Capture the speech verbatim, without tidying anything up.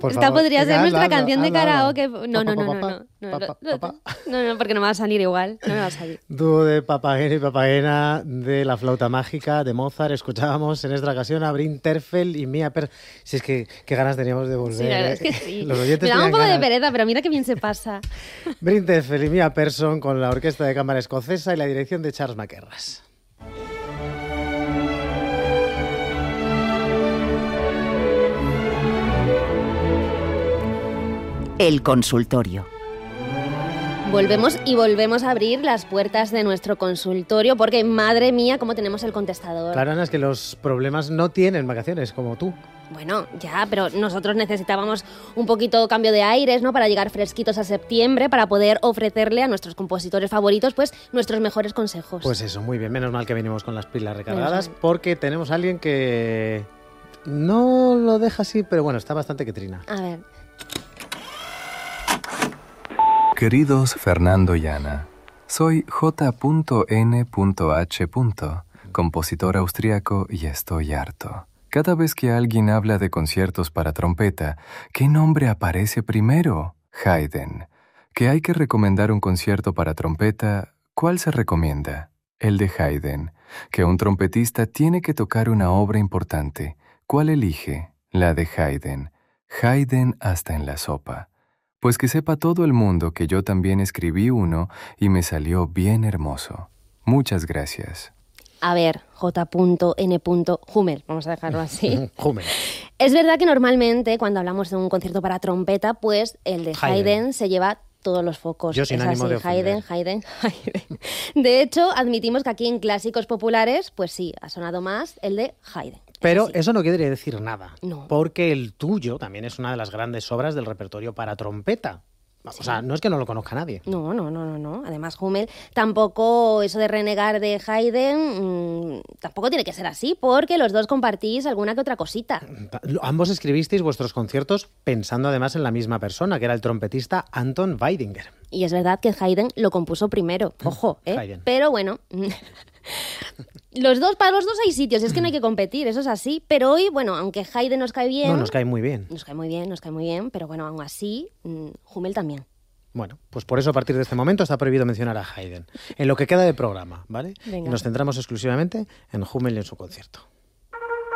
Por Esta favor, podría venga, ser hazlo, nuestra hazlo, canción de hazlo, hazlo. karaoke. No, no, no, no, Papá, no. No, papá, no, papá. no, no, porque no me va a salir igual. No me va a salir. Dúo de Papageno y Papagena de La flauta mágica de Mozart. Escuchábamos en esta ocasión a Bryn Terfel y Mia Per... Si es que qué ganas teníamos de volver. Sí, la verdad ¿eh? es que sí. Los oyentes Me da un tenían poco de ganas. pereza, pero mira qué bien se pasa. Bryn Terfel y Mia Persson con la Orquesta de Cámara Escocesa y la dirección de Charles Mackerras. El consultorio. Volvemos y volvemos a abrir las puertas de nuestro consultorio porque, madre mía, cómo tenemos el contestador. Claro, Ana, es que los problemas no tienen vacaciones, como tú. Bueno, ya, pero nosotros necesitábamos un poquito cambio de aires, ¿no? Para llegar fresquitos a septiembre, para poder ofrecerle a nuestros compositores favoritos, pues, nuestros mejores consejos. Pues eso, muy bien. Menos mal que venimos con las pilas recargadas, mal. porque tenemos a alguien que no lo deja así, pero bueno, está bastante que trina. A ver. Queridos Fernando y Ana, soy J N H, compositor austriaco y estoy harto. Cada vez que alguien habla de conciertos para trompeta, ¿qué nombre aparece primero? Haydn. ¿Que hay que recomendar un concierto para trompeta? ¿Cuál se recomienda? El de Haydn. Que un trompetista tiene que tocar una obra importante. ¿Cuál elige? La de Haydn. Haydn hasta en la sopa. Pues que sepa todo el mundo que yo también escribí uno y me salió bien hermoso. Muchas gracias. A ver, J N Hummel, vamos a dejarlo así. Hummel. Es verdad que normalmente cuando hablamos de un concierto para trompeta, pues el de Haydn, Haydn. se lleva todos los focos. Yo sin es ánimo así, de ofender. Haydn, Haydn, Haydn. De hecho, admitimos que aquí en clásicos populares, pues sí, ha sonado más el de Haydn. Pero así. eso no quiere decir nada, No. porque el tuyo también es una de las grandes obras del repertorio para trompeta. O sea, no es que no lo conozca nadie. No, no, no, no, no. Además, Hummel, tampoco eso de renegar de Haydn, mmm, tampoco tiene que ser así, porque los dos compartís alguna que otra cosita. Ambos escribisteis vuestros conciertos pensando además en la misma persona, que era el trompetista Anton Weidinger. Y es verdad que Haydn lo compuso primero, ojo, ¿eh? Haydn. Pero bueno, los dos, para los dos hay sitios, es que no hay que competir, eso es así. Pero hoy, bueno, aunque Haydn nos cae bien... No, nos cae muy bien. Nos cae muy bien, nos cae muy bien, pero bueno, aún así, mmm, Hummel también. Bueno, pues por eso a partir de este momento está prohibido mencionar a Haydn en lo que queda de programa, ¿vale? Venga. Y nos centramos exclusivamente en Hummel y en su concierto.